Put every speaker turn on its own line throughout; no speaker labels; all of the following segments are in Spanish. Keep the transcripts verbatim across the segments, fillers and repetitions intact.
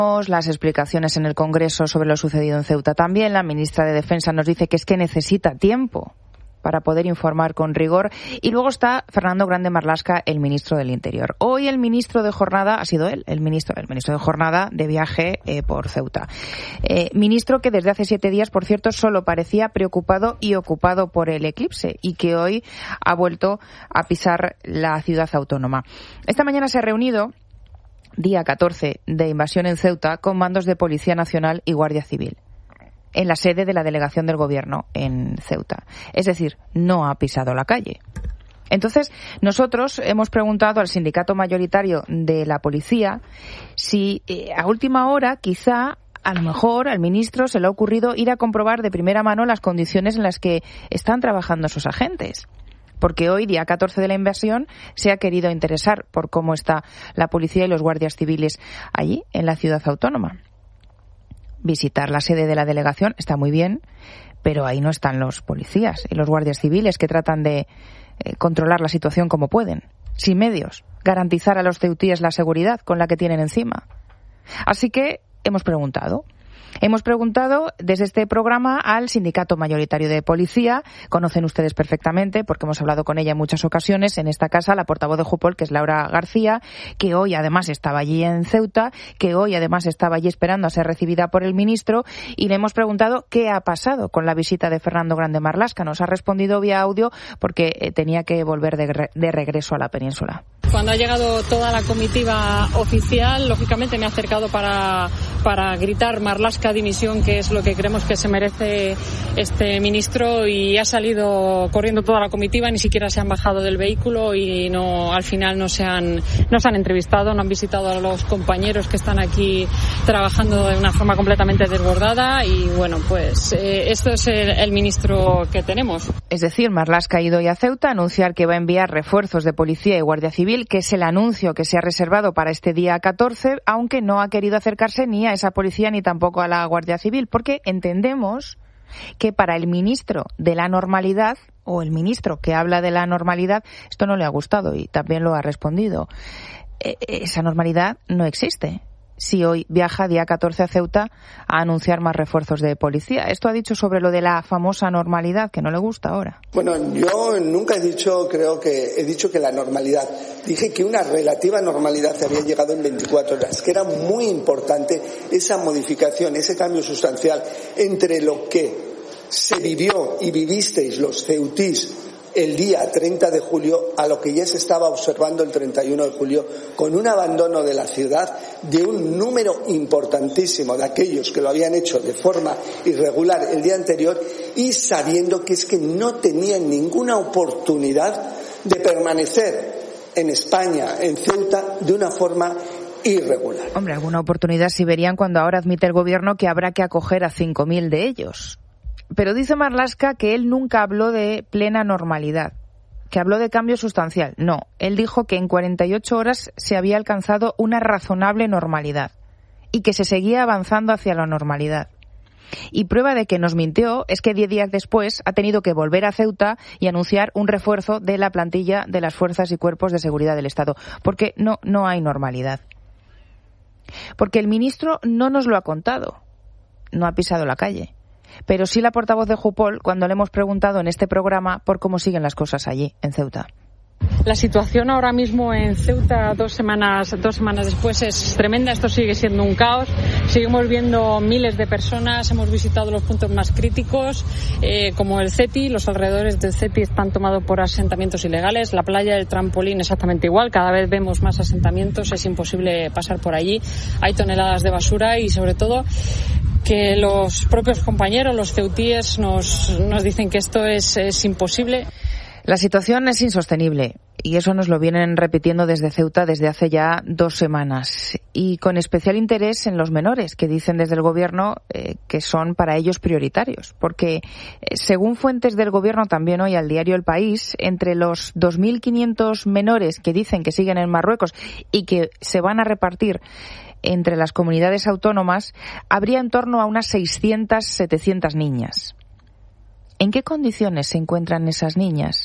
Las explicaciones en el Congreso sobre lo sucedido en Ceuta también. La ministra de Defensa nos dice que es que necesita tiempo para poder informar con rigor. Y luego está Fernando Grande Marlaska, el ministro del Interior. Hoy el ministro de jornada ha sido él, el ministro, el ministro de jornada de viaje eh, por Ceuta. Eh, ministro que desde hace siete días, por cierto, solo parecía preocupado y ocupado por el eclipse y que hoy ha vuelto a pisar la ciudad autónoma. Esta mañana se ha reunido, día catorce de invasión en Ceuta, con mandos de Policía Nacional y Guardia Civil, en la sede de la delegación del Gobierno en Ceuta. Es decir, no ha pisado la calle. Entonces, nosotros hemos preguntado al sindicato mayoritario de la policía si eh, a última hora, quizá, a lo mejor al ministro se le ha ocurrido ir a comprobar de primera mano las condiciones en las que están trabajando esos agentes. Porque hoy, día catorce de la invasión, se ha querido interesar por cómo está la policía y los guardias civiles allí, en la ciudad autónoma. Visitar la sede de la delegación está muy bien, pero ahí no están los policías y los guardias civiles que tratan de eh, controlar la situación como pueden, sin medios, garantizar a los ceutíes la seguridad con la que tienen encima. Así que hemos preguntado. Hemos preguntado desde este programa al sindicato mayoritario de policía. Conocen ustedes perfectamente, porque hemos hablado con ella en muchas ocasiones en esta casa, la portavoz de Jupol, que es Laura García, que hoy además estaba allí en Ceuta, que hoy además estaba allí esperando a ser recibida por el ministro, y le hemos preguntado qué ha pasado con la visita de Fernando Grande Marlaska. Nos ha respondido vía audio porque eh, tenía que volver de, re- de regreso a la península.
Cuando ha llegado toda la comitiva oficial, lógicamente me he acercado para, para gritar Marlaska dimisión, que es lo que creemos que se merece este ministro, y ha salido corriendo toda la comitiva, ni siquiera se han bajado del vehículo y no, al final no se han, no se han entrevistado, no han visitado a los compañeros que están aquí trabajando de una forma completamente desbordada, y bueno, pues eh, esto es el, el ministro que tenemos.
Es decir, Marlaska ha ido hoy a Ceuta a anunciar que va a enviar refuerzos de policía y guardia civil, que es el anuncio que se ha reservado para este día catorce, aunque no ha querido acercarse ni a esa policía ni tampoco a la Guardia Civil, porque entendemos que para el ministro de la normalidad, o el ministro que habla de la normalidad, esto no le ha gustado y también lo ha respondido. Eh, esa normalidad no existe si hoy viaja día catorce a Ceuta a anunciar más refuerzos de policía. Esto ha dicho sobre lo de la famosa normalidad, que no le gusta ahora.
Bueno, yo nunca he dicho, creo que he dicho que la normalidad. Dije que una relativa normalidad había llegado en veinticuatro horas, que era muy importante esa modificación, ese cambio sustancial entre lo que se vivió y vivisteis los ceutís el día treinta de julio a lo que ya se estaba observando el treinta y uno de julio, con un abandono de la ciudad de un número importantísimo de aquellos que lo habían hecho de forma irregular el día anterior, y sabiendo que es que no tenían ninguna oportunidad de permanecer en España, en Ceuta, de una forma irregular.
Hombre, alguna oportunidad sí verían cuando ahora admite el gobierno que habrá que acoger a cinco mil de ellos. Pero dice Marlaska que él nunca habló de plena normalidad, que habló de cambio sustancial. No, él dijo que en cuarenta y ocho horas se había alcanzado una razonable normalidad y que se seguía avanzando hacia la normalidad. Y prueba de que nos mintió es que diez días después ha tenido que volver a Ceuta y anunciar un refuerzo de la plantilla de las fuerzas y cuerpos de seguridad del Estado, porque no, no hay normalidad. Porque el ministro no nos lo ha contado, no ha pisado la calle. Pero sí la portavoz de Jupol cuando le hemos preguntado en este programa por cómo siguen las cosas allí, en Ceuta.
La situación ahora mismo en Ceuta, dos semanas, dos semanas después, es tremenda. Esto sigue siendo un caos. Seguimos viendo miles de personas. Hemos visitado los puntos más críticos, eh, como el CETI. Los alrededores del CETI están tomados por asentamientos ilegales. La playa del Trampolín exactamente igual. Cada vez vemos más asentamientos. Es imposible pasar por allí. Hay toneladas de basura y, sobre todo, que los propios compañeros, los ceutíes, nos, nos dicen que esto es, es imposible.
La situación es insostenible y eso nos lo vienen repitiendo desde Ceuta desde hace ya dos semanas, y con especial interés en los menores, que dicen desde el gobierno eh, que son para ellos prioritarios, porque eh, según fuentes del gobierno también hoy al diario El País, entre los dos mil quinientos menores que dicen que siguen en Marruecos y que se van a repartir entre las comunidades autónomas, habría en torno a unas seiscientas, setecientas niñas. ¿En qué condiciones se encuentran esas niñas?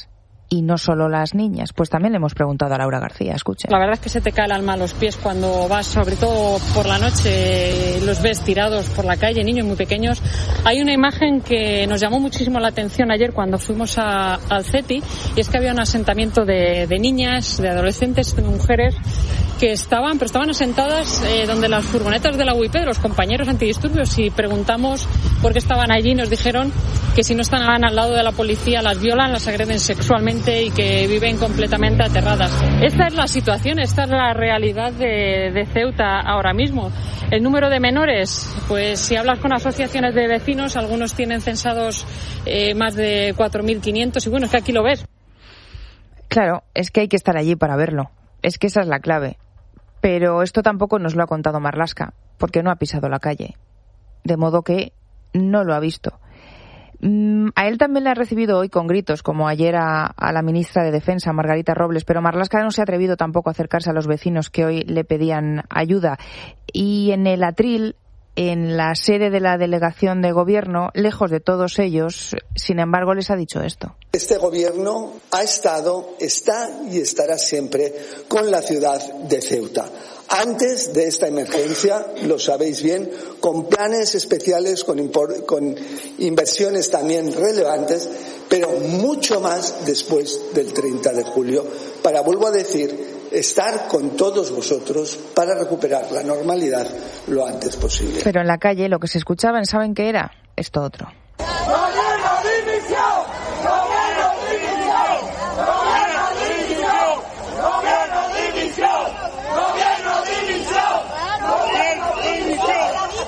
Y no solo las niñas. Pues también le hemos preguntado a Laura García. Escuchen.
La verdad es que se te cae el alma a los pies cuando vas, sobre todo por la noche, los ves tirados por la calle, niños muy pequeños. Hay una imagen que nos llamó muchísimo la atención ayer cuando fuimos a, al CETI, y es que había un asentamiento de, de niñas, de adolescentes, de mujeres que estaban, pero estaban asentadas eh, donde las furgonetas de la U I P, de los compañeros antidisturbios, y preguntamos por qué estaban allí. Nos dijeron que si no estaban al lado de la policía las violan, las agreden sexualmente y que viven completamente aterradas. Esta es la situación, esta es la realidad de, de Ceuta ahora mismo. El número de menores, pues si hablas con asociaciones de vecinos, algunos tienen censados eh, más de cuatro mil quinientos, y bueno, es que aquí lo ves.
Claro, es que hay que estar allí para verlo. Es que esa es la clave. Pero esto tampoco nos lo ha contado Marlaska, porque no ha pisado la calle. De modo que no lo ha visto. A él también le ha recibido hoy con gritos, como ayer a, a la ministra de Defensa, Margarita Robles, pero Marlaska no se ha atrevido tampoco a acercarse a los vecinos que hoy le pedían ayuda. Y en el atril, en la sede de la delegación de gobierno, lejos de todos ellos, sin embargo, les ha dicho esto.
Este gobierno ha estado, está y estará siempre con la ciudad de Ceuta. Antes de esta emergencia, lo sabéis bien, con planes especiales, con, impor, con inversiones también relevantes, pero mucho más después del treinta de julio, para, vuelvo a decir, estar con todos vosotros para recuperar la normalidad lo antes posible.
Pero en la calle lo que se escuchaban, ¿saben qué era? Esto otro.
¡Gobierno de dimisión! ¡Gobierno de dimisión! ¡Gobierno de dimisión! ¡Gobierno de dimisión! ¡Gobierno de dimisión! ¡Gobierno de dimisión!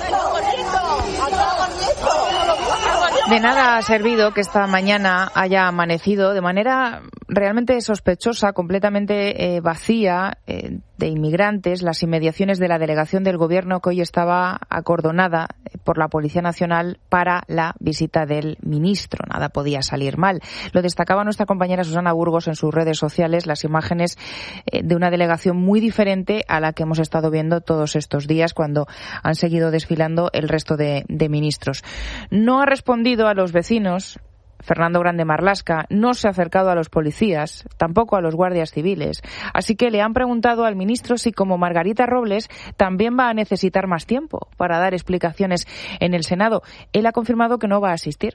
De nada ha servido que esta mañana haya amanecido de manera realmente sospechosa, completamente eh, vacía eh, de inmigrantes, las inmediaciones de la delegación del gobierno que hoy estaba acordonada por la Policía Nacional para la visita del ministro. Nada podía salir mal. Lo destacaba nuestra compañera Susana Burgos en sus redes sociales, las imágenes eh, de una delegación muy diferente a la que hemos estado viendo todos estos días cuando han seguido desfilando el resto de, de ministros. No ha respondido a los vecinos Fernando Grande Marlaska, no se ha acercado a los policías, tampoco a los guardias civiles. Así que le han preguntado al ministro si, como Margarita Robles, también va a necesitar más tiempo para dar explicaciones en el Senado. Él ha confirmado que no va a asistir.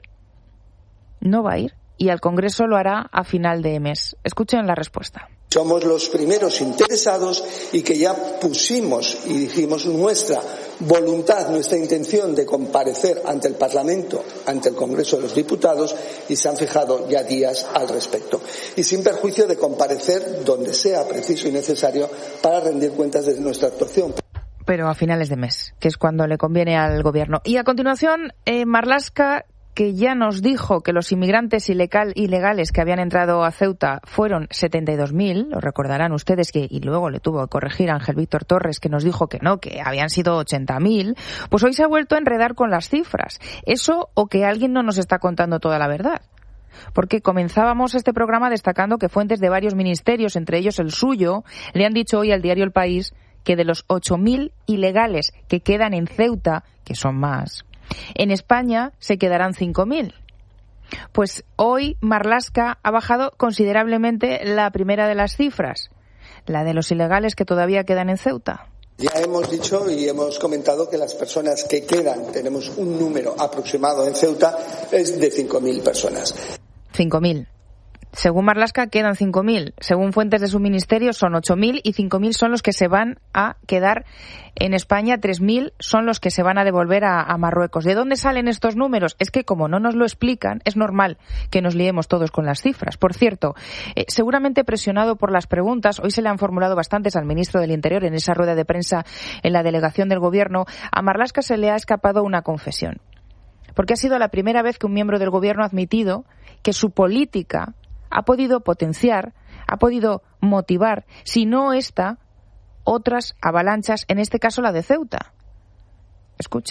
No va a ir. Y al Congreso lo hará a final de mes. Escuchen la respuesta.
Somos los primeros interesados y que ya pusimos y dijimos nuestra voluntad, nuestra intención de comparecer ante el Parlamento, ante el Congreso de los Diputados, y se han fijado ya días al respecto. Y sin perjuicio de comparecer donde sea preciso y necesario para rendir cuentas de nuestra actuación.
Pero a finales de mes, que es cuando le conviene al Gobierno. Y a continuación, eh, Marlaska, que ya nos dijo que los inmigrantes ilegal, ilegales que habían entrado a Ceuta fueron setenta y dos mil, lo recordarán ustedes, que y luego le tuvo que corregir a Ángel Víctor Torres, que nos dijo que no, que habían sido ochenta mil, pues hoy se ha vuelto a enredar con las cifras. Eso o que alguien no nos está contando toda la verdad. Porque comenzábamos este programa destacando que fuentes de varios ministerios, entre ellos el suyo, le han dicho hoy al diario El País que de los ocho mil ilegales que quedan en Ceuta, que son más, en España se quedarán cinco mil. Pues hoy Marlaska ha bajado considerablemente la primera de las cifras, la de los ilegales que todavía quedan en Ceuta.
Ya hemos dicho y hemos comentado que las personas que quedan, tenemos un número aproximado en Ceuta, es de cinco mil personas.
cinco mil. Según Marlaska quedan cinco mil. Según fuentes de su ministerio son ocho mil y cinco mil son los que se van a quedar en España. tres mil son los que se van a devolver a, a Marruecos. ¿De dónde salen estos números? Es que como no nos lo explican, es normal que nos liemos todos con las cifras. Por cierto, eh, seguramente presionado por las preguntas, hoy se le han formulado bastantes al ministro del Interior en esa rueda de prensa en la delegación del Gobierno. A Marlaska se le ha escapado una confesión. Porque ha sido la primera vez que un miembro del Gobierno ha admitido que su política ha podido potenciar, ha podido motivar, si no esta, otras avalanchas, en este caso la de Ceuta. Escuchen.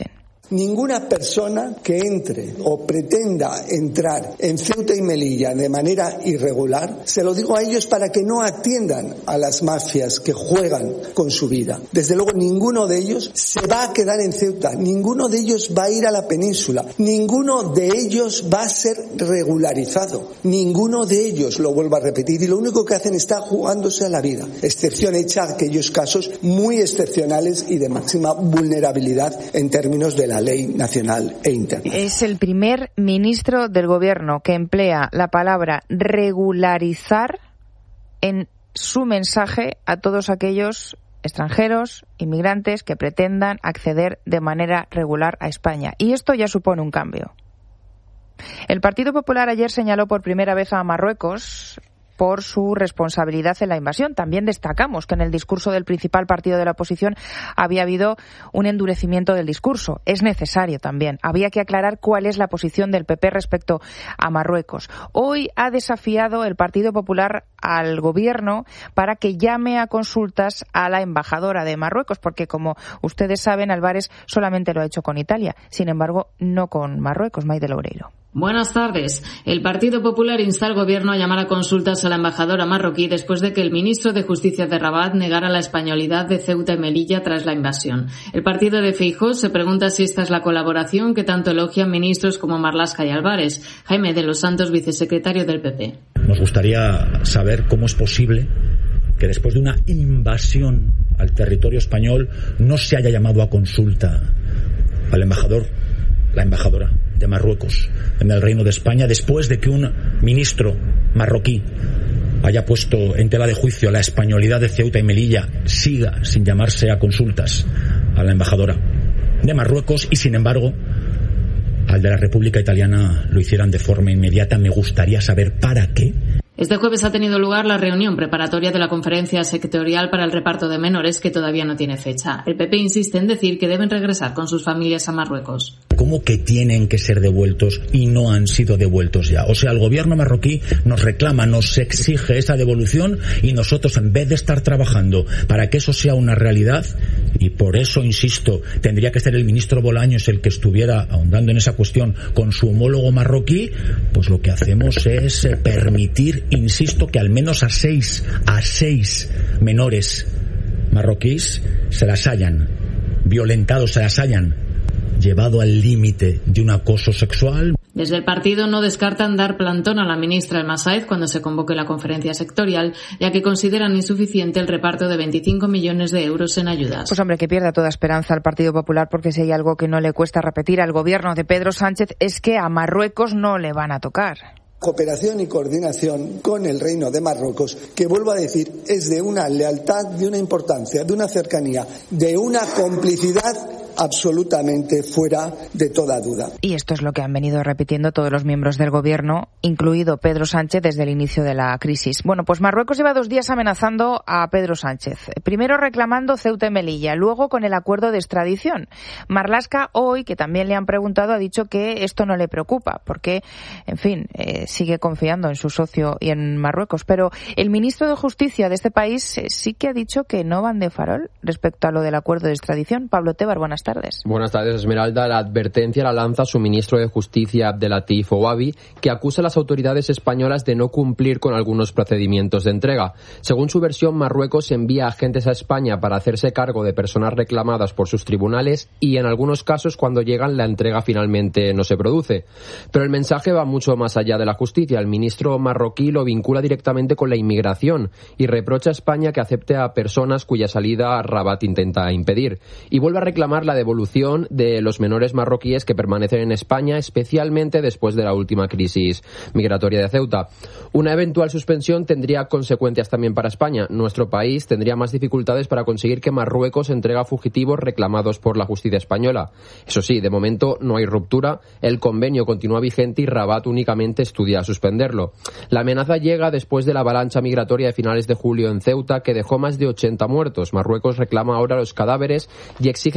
Ninguna persona que entre o pretenda entrar en Ceuta y Melilla de manera irregular, se lo digo a ellos para que no atiendan a las mafias que juegan con su vida. Desde luego ninguno de ellos se va a quedar en Ceuta, ninguno de ellos va a ir a la península, ninguno de ellos va a ser regularizado, ninguno de ellos, lo vuelvo a repetir, y lo único que hacen está jugándose a la vida, excepción hecha a aquellos casos muy excepcionales y de máxima vulnerabilidad en términos de la ley nacional e internacional.
Es el primer ministro del Gobierno que emplea la palabra regularizar en su mensaje a todos aquellos extranjeros, inmigrantes que pretendan acceder de manera regular a España. Y esto ya supone un cambio. El Partido Popular ayer señaló por primera vez a Marruecos por su responsabilidad en la invasión. También destacamos que en el discurso del principal partido de la oposición había habido un endurecimiento del discurso. Es necesario también. Había que aclarar cuál es la posición del P P respecto a Marruecos. Hoy ha desafiado el Partido Popular al Gobierno para que llame a consultas a la embajadora de Marruecos, porque como ustedes saben, Álvarez solamente lo ha hecho con Italia, sin embargo, no con Marruecos. Maide Loureiro.
Buenas tardes. El Partido Popular insta al Gobierno a llamar a consultas a la embajadora marroquí después de que el ministro de Justicia de Rabat negara la españolidad de Ceuta y Melilla tras la invasión. El partido de Feijóo se pregunta si esta es la colaboración que tanto elogian ministros como Marlaska y Álvarez. Jaime de los Santos, vicesecretario del P P.
Nos gustaría saber cómo es posible que después de una invasión al territorio español no se haya llamado a consulta al embajador, la embajadora de Marruecos en el Reino de España, después de que un ministro marroquí haya puesto en tela de juicio la españolidad de Ceuta y Melilla, siga sin llamarse a consultas a la embajadora de Marruecos y, sin embargo, al de la República Italiana lo hicieran de forma inmediata. Me gustaría saber para qué.
Este jueves ha tenido lugar la reunión preparatoria de la conferencia sectorial para el reparto de menores, que todavía no tiene fecha. El P P insiste en decir que deben regresar con sus familias a Marruecos.
¿Cómo que tienen que ser devueltos y no han sido devueltos ya? O sea, el gobierno marroquí nos reclama, nos exige esa devolución y nosotros, en vez de estar trabajando para que eso sea una realidad, y por eso, insisto, tendría que ser el ministro Bolaños el que estuviera ahondando en esa cuestión con su homólogo marroquí, pues lo que hacemos es permitir, insisto, que al menos a seis, a seis menores marroquíes se las hayan violentado, se las hayan llevado al límite de un acoso sexual.
Desde el partido no descartan dar plantón a la ministra El Masaez cuando se convoque la conferencia sectorial, ya que consideran insuficiente el reparto de veinticinco millones de euros en ayudas.
Pues hombre, que pierda toda esperanza al Partido Popular, porque si hay algo que no le cuesta repetir al gobierno de Pedro Sánchez es que a Marruecos no le van a tocar.
Cooperación y coordinación con el Reino de Marruecos, que vuelvo a decir, es de una lealtad, de una importancia, de una cercanía, de una complicidad absolutamente fuera de toda duda.
Y esto es lo que han venido repitiendo todos los miembros del gobierno, incluido Pedro Sánchez, desde el inicio de la crisis. Bueno, pues Marruecos lleva dos días amenazando a Pedro Sánchez. Primero reclamando Ceuta y Melilla, luego con el acuerdo de extradición. Marlaska hoy, que también le han preguntado, ha dicho que esto no le preocupa, porque, en fin, eh, sigue confiando en su socio y en Marruecos. Pero el ministro de Justicia de este país eh, sí que ha dicho que no van de farol respecto a lo del acuerdo de extradición. Pablo Tebar, buenas tardes.
Buenas tardes, Esmeralda. La advertencia la lanza su ministro de Justicia, Abdelatif Ouabi, que acusa a las autoridades españolas de no cumplir con algunos procedimientos de entrega. Según su versión, Marruecos envía agentes a España para hacerse cargo de personas reclamadas por sus tribunales y, en algunos casos, cuando llegan, la entrega finalmente no se produce. Pero el mensaje va mucho más allá de la justicia. El ministro marroquí lo vincula directamente con la inmigración y reprocha a España que acepte a personas cuya salida Rabat intenta impedir. Y vuelve a reclamar la devolución de los menores marroquíes que permanecen en España, especialmente después de la última crisis migratoria de Ceuta. Una eventual suspensión tendría consecuencias también para España. Nuestro país tendría más dificultades para conseguir que Marruecos entregue a fugitivos reclamados por la justicia española. Eso sí, de momento no hay ruptura, el convenio continúa vigente y Rabat únicamente estudia suspenderlo. La amenaza llega después de la avalancha migratoria de finales de julio en Ceuta, que dejó más de ochenta muertos. Marruecos reclama ahora los cadáveres y exige que sean identificados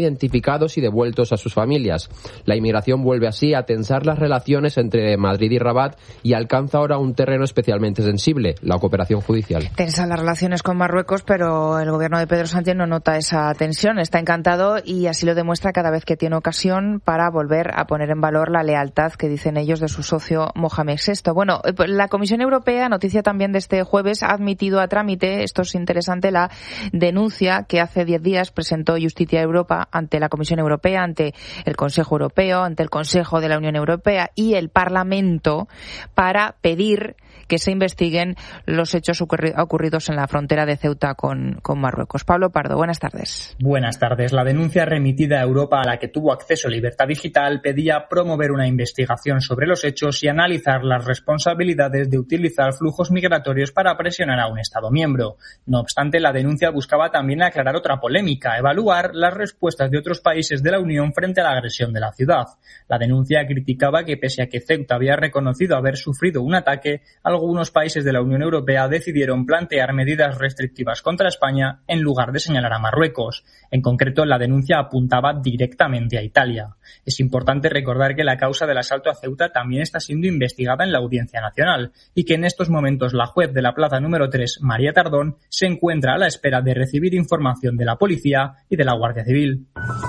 identificados y devueltos a sus familias. La inmigración vuelve así a tensar las relaciones entre Madrid y Rabat y alcanza ahora un terreno especialmente sensible, la cooperación judicial.
Tensan las relaciones con Marruecos, pero el gobierno de Pedro Sánchez no nota esa tensión. Está encantado y así lo demuestra cada vez que tiene ocasión para volver a poner en valor la lealtad que dicen ellos de su socio Mohamed sexto. Bueno, la Comisión Europea, noticia también de este jueves, ha admitido a trámite, esto es interesante, la denuncia que hace diez días presentó Justicia Europa ante la Comisión Europea, ante el Consejo Europeo, ante el Consejo de la Unión Europea y el Parlamento para pedir que se investiguen los hechos ocurridos en la frontera de Ceuta con, con Marruecos. Pablo Pardo, buenas tardes.
Buenas tardes. La denuncia remitida a Europa, a la que tuvo acceso Libertad Digital, pedía promover una investigación sobre los hechos y analizar las responsabilidades de utilizar flujos migratorios para presionar a un Estado miembro. No obstante, la denuncia buscaba también aclarar otra polémica, evaluar las respuestas de otros países de la Unión frente a la agresión de la ciudad. La denuncia criticaba que, pese a que Ceuta había reconocido haber sufrido un ataque, algunos países de la Unión Europea decidieron plantear medidas restrictivas contra España en lugar de señalar a Marruecos. En concreto, la denuncia apuntaba directamente a Italia. Es importante recordar que la causa del asalto a Ceuta también está siendo investigada en la Audiencia Nacional y que en estos momentos la juez de la plaza número tres, María Tardón, se encuentra a la espera de recibir información de la policía y de la Guardia Civil.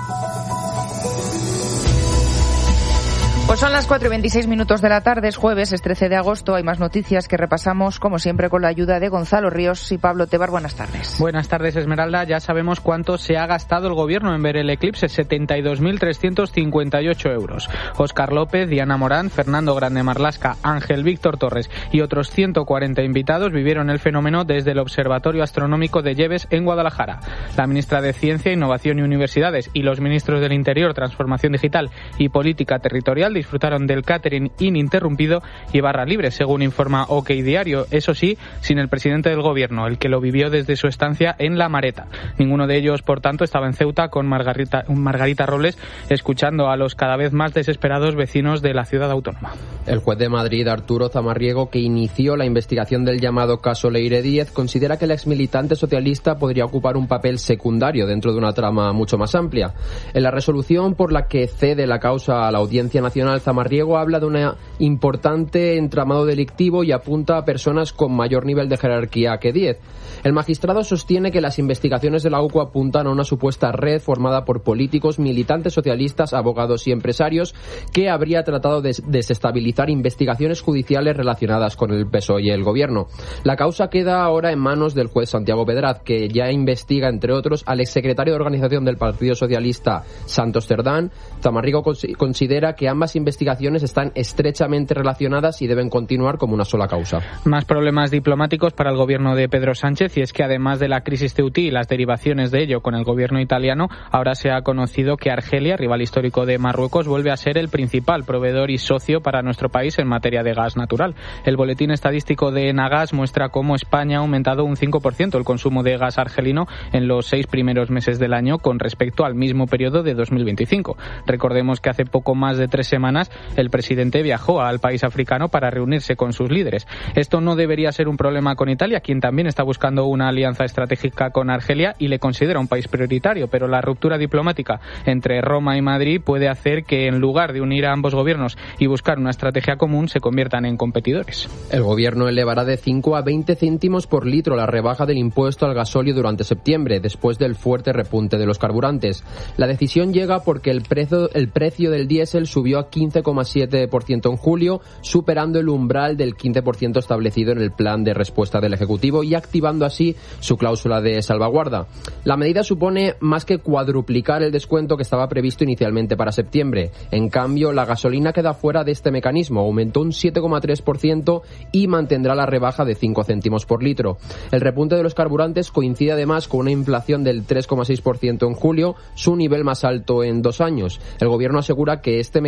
Pues son las cuatro y veintiséis minutos de la tarde, es jueves, es trece de agosto. Hay más noticias que repasamos, como siempre, con la ayuda de Gonzalo Ríos y Pablo Tebar. Buenas tardes.
Buenas tardes, Esmeralda. Ya sabemos cuánto se ha gastado el gobierno en ver el eclipse, setenta y dos mil trescientos cincuenta y ocho euros. Óscar López, Diana Morán, Fernando Grande Marlasca, Ángel Víctor Torres y otros ciento cuarenta invitados vivieron el fenómeno desde el Observatorio Astronómico de Lleves en Guadalajara. La ministra de Ciencia, Innovación y Universidades y los ministros del Interior, Transformación Digital y Política Territorial disfrutaron del catering ininterrumpido y barra libre, según informa OK Diario. Eso sí, sin el presidente del gobierno, el que lo vivió desde su estancia en La Mareta. Ninguno de ellos, por tanto, estaba en Ceuta con Margarita, Margarita Robles, escuchando a los cada vez más desesperados vecinos de la ciudad autónoma.
El juez de Madrid, Arturo Zamarriego, que inició la investigación del llamado caso Leire Díez, considera que el exmilitante socialista podría ocupar un papel secundario dentro de una trama mucho más amplia. En la resolución por la que cede la causa a la Audiencia Nacional, Zamarriego habla de un importante entramado delictivo y apunta a personas con mayor nivel de jerarquía que Díez. El magistrado sostiene que las investigaciones de la U C O apuntan a una supuesta red formada por políticos, militantes socialistas, abogados y empresarios que habría tratado de desestabilizar investigaciones judiciales relacionadas con el P S O E y el gobierno. La causa queda ahora en manos del juez Santiago Pedraz, que ya investiga, entre otros, al exsecretario de organización del Partido Socialista, Santos Cerdán. Zamarriego considera que ambas investigaciones están estrechamente relacionadas y deben continuar como una sola causa.
Más problemas diplomáticos para el gobierno de Pedro Sánchez, y es que además de la crisis ceutí y las derivaciones de ello con el gobierno italiano, ahora se ha conocido que Argelia, rival histórico de Marruecos, vuelve a ser el principal proveedor y socio para nuestro país en materia de gas natural. El boletín estadístico de Enagas muestra cómo España ha aumentado un cinco por ciento el consumo de gas argelino en los seis primeros meses del año con respecto al mismo periodo de dos mil veinticinco. Recordemos que hace poco más de tres semanas el presidente viajó al país africano para reunirse con sus líderes. Esto no debería ser un problema con Italia, quien también está buscando una alianza estratégica con Argelia y le considera un país prioritario, pero la ruptura diplomática entre Roma y Madrid puede hacer que, en lugar de unir a ambos gobiernos y buscar una estrategia común, se conviertan en competidores.
El gobierno elevará de cinco a veinte céntimos por litro la rebaja del impuesto al gasóleo durante septiembre, después del fuerte repunte de los carburantes. La decisión llega porque el precio, el precio del diésel subió a quince coma siete por ciento en julio, superando el umbral del quince por ciento establecido en el plan de respuesta del Ejecutivo y activando así su cláusula de salvaguarda. La medida supone más que cuadruplicar el descuento que estaba previsto inicialmente para septiembre. En cambio, la gasolina queda fuera de este mecanismo, aumentó un siete coma tres por ciento y mantendrá la rebaja de cinco céntimos por litro. El repunte de los carburantes coincide además con una inflación del tres coma seis por ciento en julio, su nivel más alto en dos años. El gobierno asegura que este mecanismo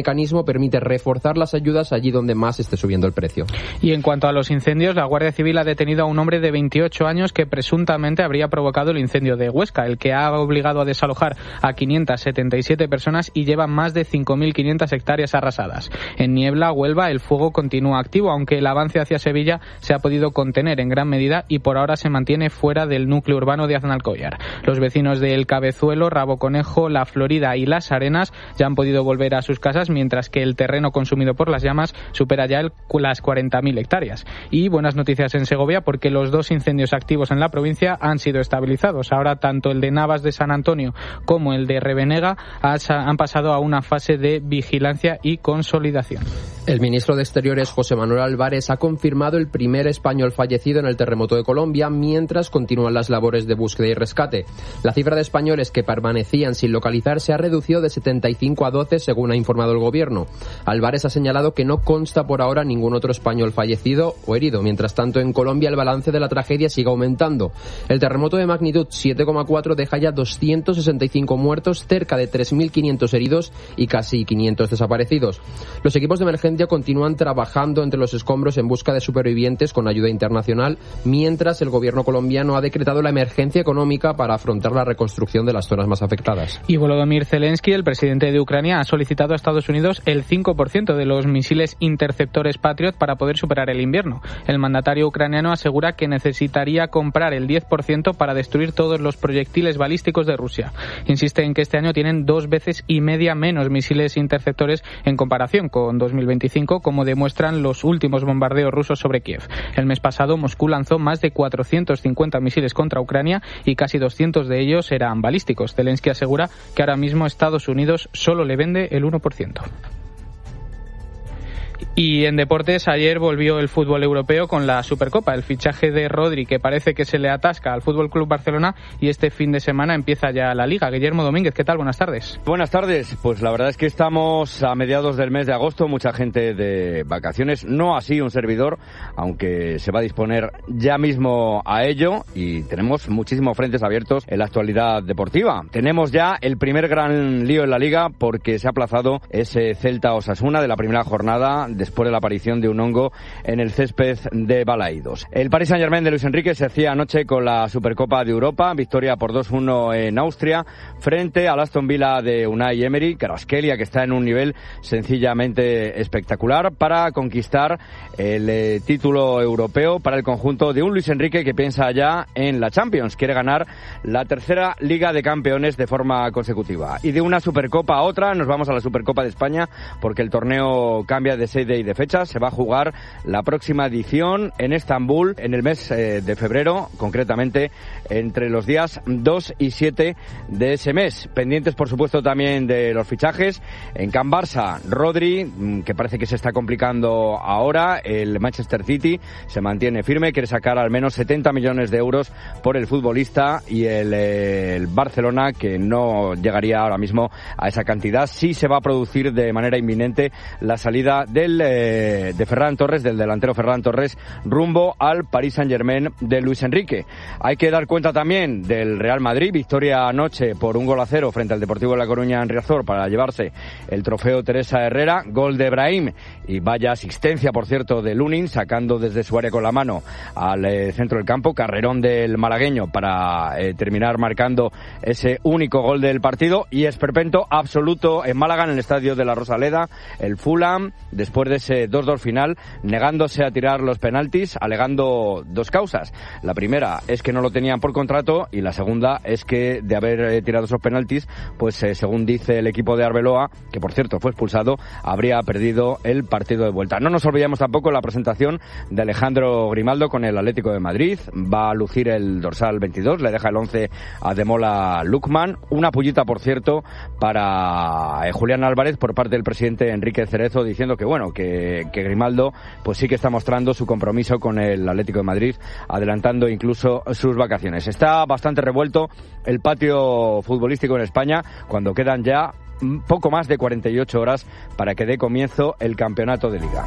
mismo permite reforzar las ayudas allí donde más esté subiendo el precio.
Y en cuanto a los incendios, la Guardia Civil ha detenido a un hombre de veintiocho años que presuntamente habría provocado el incendio de Huesca, el que ha obligado a desalojar a quinientas setenta y siete personas y lleva más de cinco mil quinientas hectáreas arrasadas. En Niebla, Huelva, el fuego continúa activo, aunque el avance hacia Sevilla se ha podido contener en gran medida y por ahora se mantiene fuera del núcleo urbano de Aznalcóllar. Los vecinos de El Cabezuelo, Rabo Conejo, La Florida y Las Arenas ya han podido volver a sus casas, mientras que el terreno consumido por las llamas supera ya el, las cuarenta mil hectáreas. Y buenas noticias en Segovia, porque los dos incendios activos en la provincia han sido estabilizados. Ahora tanto el de Navas de San Antonio como el de Revenega han pasado a una fase de vigilancia y consolidación.
El ministro de Exteriores, José Manuel Álvarez, ha confirmado el primer español fallecido en el terremoto de Colombia, mientras continúan las labores de búsqueda y rescate. La cifra de españoles que permanecían sin localizar se ha reducido de setenta y cinco a doce, según ha informado el gobierno. Álvarez ha señalado que no consta por ahora ningún otro español fallecido o herido. Mientras tanto, en Colombia el balance de la tragedia sigue aumentando. El terremoto de magnitud siete coma cuatro deja ya doscientos sesenta y cinco muertos, cerca de tres mil quinientos heridos y casi quinientos desaparecidos. Los equipos de emergencia continúan trabajando entre los escombros en busca de supervivientes con ayuda internacional, mientras el gobierno colombiano ha decretado la emergencia económica para afrontar la reconstrucción de las zonas más afectadas.
Y Volodymyr Zelensky, el presidente de Ucrania, ha solicitado a Estados Unidos el cinco por ciento de los misiles interceptores Patriot para poder superar el invierno. El mandatario ucraniano asegura que necesitaría comprar el diez por ciento para destruir todos los proyectiles balísticos de Rusia. Insiste en que este año tienen dos veces y media menos misiles interceptores en comparación con dos mil veinticinco, como demuestran los últimos bombardeos rusos sobre Kiev. El mes pasado Moscú lanzó más de cuatrocientos cincuenta misiles contra Ucrania y casi doscientos de ellos eran balísticos. Zelensky asegura que ahora mismo Estados Unidos solo le vende el uno por ciento. Y en deportes, ayer volvió el fútbol europeo con la Supercopa, el fichaje de Rodri, que parece que se le atasca al F C Barcelona, y este fin de semana empieza ya la Liga. Guillermo Domínguez, ¿qué tal? Buenas tardes.
Buenas tardes. Pues la verdad es que estamos a mediados del mes de agosto, mucha gente de vacaciones, no así un servidor, aunque se va a disponer ya mismo a ello, y tenemos muchísimos frentes abiertos en la actualidad deportiva. Tenemos ya el primer gran lío en la Liga, porque se ha aplazado ese Celta-Osasuna de la primera jornada, después de la aparición de un hongo en el césped de Balaídos. El Paris Saint-Germain de Luis Enrique se hacía anoche con la Supercopa de Europa, victoria por dos uno en Austria, frente al Aston Villa de Unai Emery, Kvaratskhelia, que está en un nivel sencillamente espectacular para conquistar el eh, título europeo para el conjunto de un Luis Enrique que piensa ya en la Champions, quiere ganar la tercera Liga de Campeones de forma consecutiva. Y de una Supercopa a otra nos vamos a la Supercopa de España, porque el torneo cambia de sede y de fecha. Se va a jugar la próxima edición en Estambul en el mes eh, de febrero, concretamente entre los días dos y siete de ese mes. Pendientes, por supuesto, también de los fichajes. En Can Barça, Rodri, que parece que se está complicando ahora. El Manchester City se mantiene firme, quiere sacar al menos setenta millones de euros por el futbolista, y el, eh, el Barcelona, que no llegaría ahora mismo a esa cantidad. Sí se va a producir de manera inminente la salida del eh, de Ferran Torres, del delantero Ferran Torres, rumbo al Paris Saint-Germain de Luis Enrique. Hay que dar cuenta también del Real Madrid, victoria anoche por un gol a cero frente al Deportivo de La Coruña en Riazor para llevarse el trofeo Teresa Herrera, gol de Brahim y vaya asistencia, por cierto, de Lunin, sacando desde su área con la mano al eh, centro del campo, carrerón del malagueño para eh, terminar marcando ese único gol del partido, y esperpento absoluto en Málaga, en el estadio de la Rosaleda. El Fulham, después de ese dos dos final, negándose a tirar los penaltis, alegando dos causas. La primera es que no lo tenían por contrato, y la segunda es que de haber eh, tirado esos penaltis, pues eh, según dice el equipo de Arbeloa, que por cierto fue expulsado, habría perdido el partido de vuelta. No nos olvidemos tampoco la presentación de Alejandro Grimaldo con el Atlético de Madrid. Va a lucir el dorsal veintidós, le deja el once a Demola Lukman. Una pullita, por cierto, para eh, Julián Álvarez por parte del presidente Enrique Cerezo, diciendo que bueno, que, que Grimaldo pues sí que está mostrando su compromiso con el Atlético de Madrid, adelantando incluso sus vacaciones. Está bastante revuelto el patio futbolístico en España, cuando quedan ya poco más de cuarenta y ocho horas para que dé comienzo el campeonato de Liga.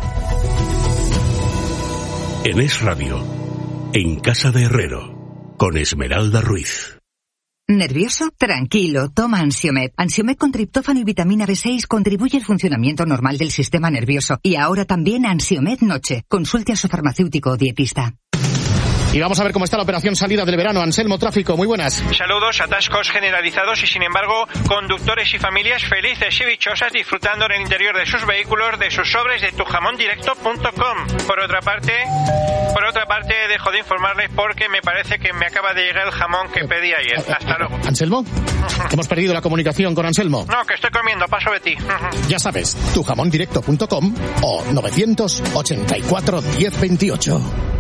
En Es Radio, en Casa de Herrero, con Esmeralda Ruiz. ¿Nervioso? Tranquilo, toma Ansiomed. Ansiomed con triptófano y vitamina B seis contribuye al funcionamiento normal del sistema nervioso. Y ahora también Ansiomed Noche. Consulte a su farmacéutico o dietista.
Y vamos a ver cómo está la operación salida del verano. Anselmo Tráfico, muy buenas.
Saludos, atascos generalizados y sin embargo conductores y familias felices y dichosas disfrutando en el interior de sus vehículos de sus sobres de tu jamón directo punto com. Por otra parte, por otra parte dejo de informarles porque me parece que me acaba de llegar el jamón que pedí ayer. Hasta luego.
¿Anselmo? Hemos perdido la comunicación con Anselmo.
No, que estoy comiendo, paso de ti.
Ya sabes, tu jamón directo punto com o novecientos ochenta y cuatro diez veintiocho.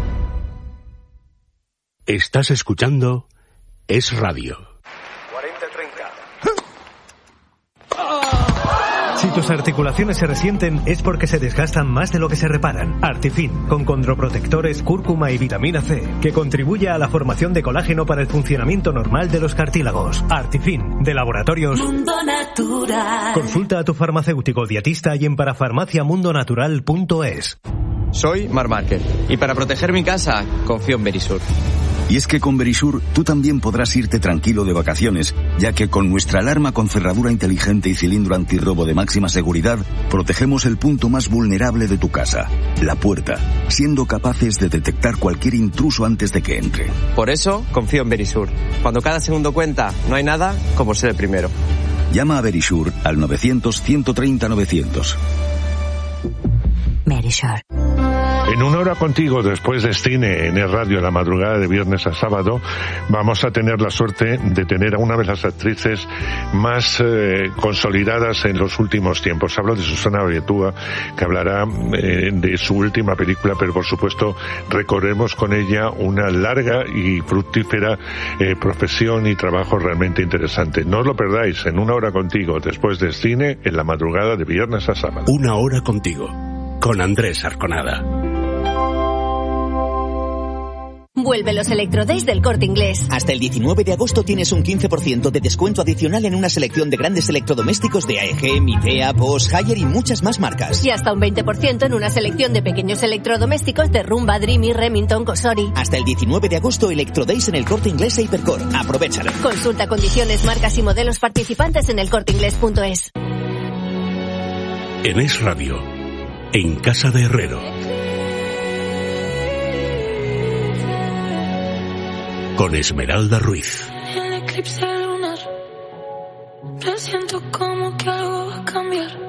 Estás escuchando Es Radio.
cuarenta treinta.
Si tus articulaciones se resienten es porque se desgastan más de lo que se reparan. Artifin, con condroprotectores, cúrcuma y vitamina C, que contribuye a la formación de colágeno para el funcionamiento normal de los cartílagos. Artifin, de Laboratorios
Mundo Natural.
Consulta a tu farmacéutico dietista y en parafarmacia mundo natural punto es.
Soy Mar Márquez y para proteger mi casa confío en Verisur.
Y es que con Verisur tú también podrás irte tranquilo de vacaciones, ya que con nuestra alarma con cerradura inteligente y cilindro antirrobo de máxima seguridad, protegemos el punto más vulnerable de tu casa, la puerta, siendo capaces de detectar cualquier intruso antes de que entre.
Por eso confío en Verisur. Cuando cada segundo cuenta, no hay nada como ser el primero.
Llama a Verisur al novecientos ciento treinta novecientos.
Verisur.
En una hora contigo, después de cine en el radio, la madrugada de viernes a sábado, vamos a tener la suerte de tener a una de las actrices más eh, consolidadas en los últimos tiempos. Hablo de Susana Abetúa, que hablará eh, de su última película, pero por supuesto recorremos con ella una larga y fructífera eh, profesión y trabajo realmente interesante. No os lo perdáis, en una hora contigo, después de cine en la madrugada de viernes a sábado. Una hora contigo, con Andrés Arconada.
Vuelve los Electrodays del Corte Inglés.
Hasta el diecinueve de agosto tienes un quince por ciento de descuento adicional en una selección de grandes electrodomésticos de A E G, Midea, Bosch, Haier y muchas más marcas.
Y hasta un veinte por ciento en una selección de pequeños electrodomésticos de Rumba, Dreamy, Remington, Cosori.
Hasta el diecinueve de agosto, Electrodays en el Corte Inglés e Hipercor. Aprovechalo.
Consulta condiciones, marcas y modelos participantes en el corte inglés punto es.
En Es Radio, en Casa de Herrero. Con Esmeralda Ruiz.
El eclipse lunar, presiento como que algo va a cambiar.